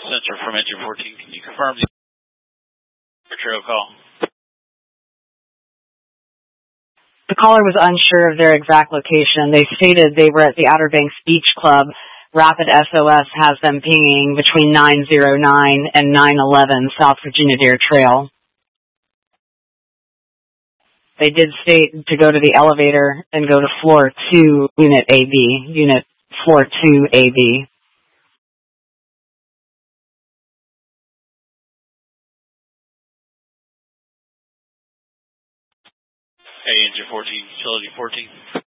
Center from Engine 14. Can you confirm the trail call? The caller was unsure of their exact location. They stated they were at the Outer Banks Beach Club. Rapid SOS has them pinging between 909 and 911 South Virginia Dare Trail. They did state to go to the elevator and go to floor 2, unit AB, unit floor 2 AB. Hey, Engine 14, Utility 14.